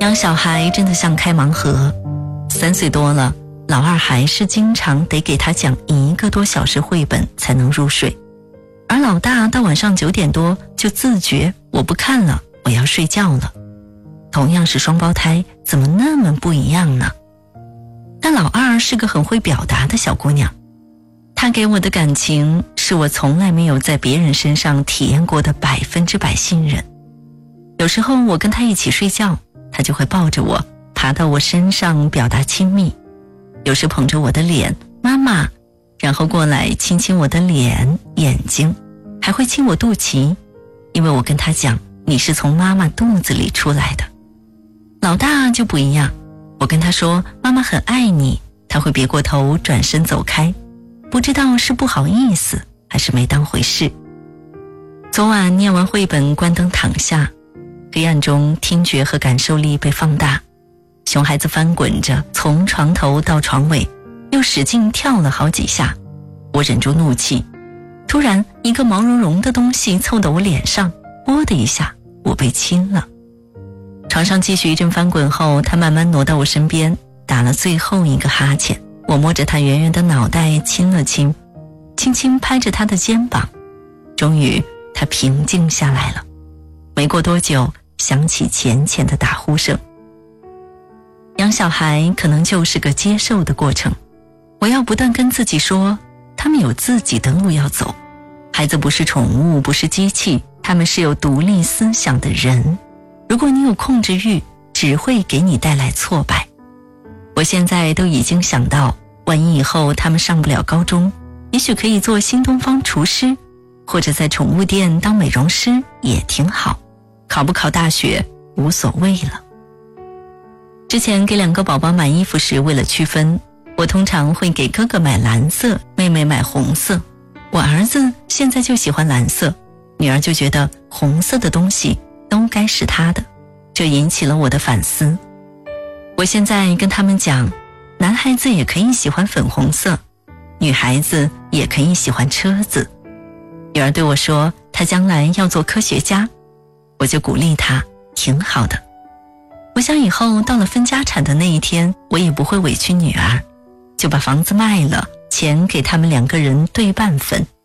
养小孩真的像开盲盒，3岁多了，老二还是经常得给他讲1个多小时绘本才能入睡，而老大到晚上9点多就自觉我不看了，我要睡觉了。同样是双胞胎，怎么那么不一样呢？但老二是个很会表达的小姑娘，她给我的感情是我从来没有在别人身上体验过的100%信任。有时候我跟她一起睡觉，她就会抱着我爬到我身上表达亲密，有时捧着我的脸妈妈，然后过来亲亲我的脸眼睛，还会亲我肚脐，因为我跟她讲你是从妈妈肚子里出来的。老大就不一样，我跟他说妈妈很爱你，他会别过头转身走开，不知道是不好意思还是没当回事。昨晚念完绘本，关灯躺下，黑暗中听觉和感受力被放大，熊孩子翻滚着从床头到床尾，又使劲跳了好几下，我忍住怒气，突然一个毛茸茸的东西凑到我脸上，啵的一下我被亲了。床上继续一阵翻滚后，他慢慢挪到我身边，打了最后一个哈欠。我摸着他圆圆的脑袋亲了亲，轻轻拍着他的肩膀，终于他平静下来了。没过多久，响起浅浅的打呼声。养小孩可能就是个接受的过程，我要不断跟自己说，他们有自己的路要走，孩子不是宠物，不是机器，他们是有独立思想的人。如果你有控制欲，只会给你带来挫败。我现在都已经想到，万一以后他们上不了高中，也许可以做新东方厨师，或者在宠物店当美容师也挺好，考不考大学无所谓了。之前给2个宝宝买衣服时，为了区分，我通常会给哥哥买蓝色，妹妹买红色。我儿子现在就喜欢蓝色，女儿就觉得红色的东西都该是他的，这引起了我的反思。我现在跟他们讲，男孩子也可以喜欢粉红色，女孩子也可以喜欢车子。女儿对我说她将来要做科学家，我就鼓励她，挺好的。我想以后到了分家产的那一天，我也不会委屈女儿，就把房子卖了，钱给他们2个人对半分。